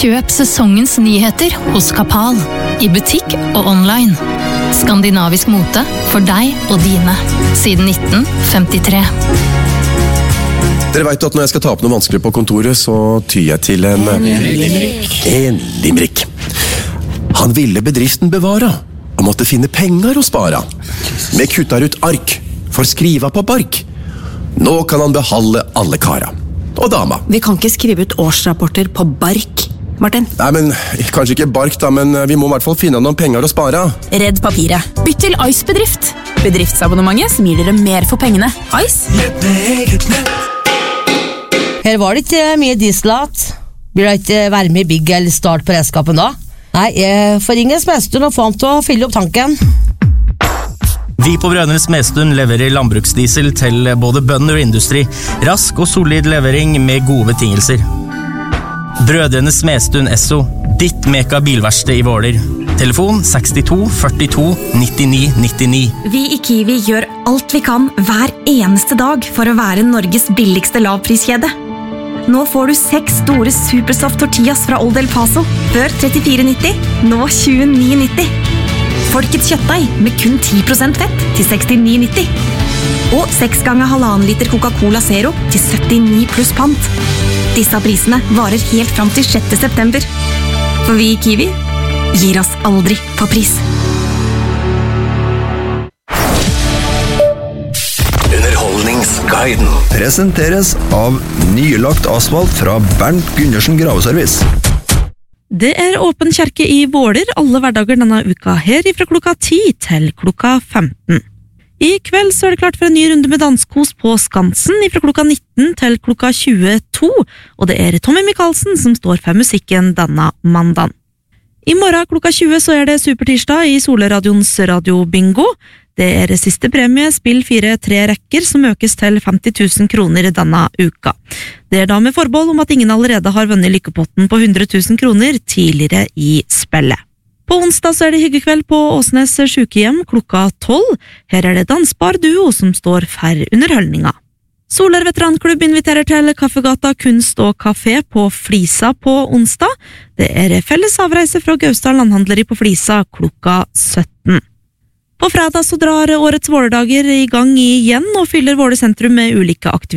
Kjøp sesongens nyheter hos Kapal, i butikk og online. Skandinavisk mote for deg og dine, siden 1953. Dere vet at når jeg skal ta opp noe vanskelig på kontoret, så tyr jeg til en limerick. Han ville bedriften bevara, og måtte finne penger å spara. Vi kuttar ut ark, for skriva på bark. Nå kan han behalde alle kara. Og dama. Vi kan ikke skrive ut årsrapporter på bark, Martin. Nei, men kanskje ikke bark da, men vi må i hvert fall finne noen penger å spare. Redd papiret. Bytt til Ice Bedrift. Bedriftsabonnementet som gir dere mer for pengene. Ice? Her var det ikke mye dieselat. Blir det ikke varme i bygg eller start på redskapen da? Nei, jeg får ringe Smedstuen og få ham til å fylle opp tanken. Vi på Brødrene Smedstuen leverer landbruksdiesel til både bønder og industri. Rask og solid levering med gode betingelser. Brødrene Smedstuen Esso, ditt meka bilverksted i Våler. Telefon 62 42 99 99. Vi i Kiwi gjør alt vi kan hver eneste dag for å være Norges billigste lavpriskjede. Nå får du 6 store Supersoft tortillas fra Old El Paso, før 34,90, nå 29,90. Folkets kjøttdeig med kun 10% fett til 69,90. Og 6 ganger 1,5 liter Coca-Cola Zero til 79 pluss pant. Disse prisene varer helt fram til 6. september. For vi i Kiwi gir oss aldri på pris. Underholdningsguiden presenteres av nylagt asfalt fra Bernt Gundersen Graveservice. Det er åpen kjerke i Våler alle hverdager denne uka her fra klokka 10 til klokka 15. I kveld så er det klart for en ny runde med danskos på Skansen fra klokka 19 til klokka 22, og det er Tommy Michaelsen som står for musikken denne mandagen. I morgen klokka 20 så er det supertirsdag i Soleradions radiobingo. Det er siste premie, spill 4-3 rekker, som økes til 50 000 kroner denne uka. Det er da med forbehold om at ingen allerede har vunnet lykkepotten på 100 000 kroner tidligere i spillet. På onsdag så er det hyggekveld på Åsnes sykehjem klokka 12. Her er det dansbar duo som står for underholdninga. Soler veteranklubb inviterer til Kaffegata kunst og kafé på Flisa på onsdag. Det er felles avreise fra Gausdal landhandleri på Flisa klokka 17. På fredag så drar årets Vålerdager i gang igjen og fyller Våler sentrum med ulike aktiviteter.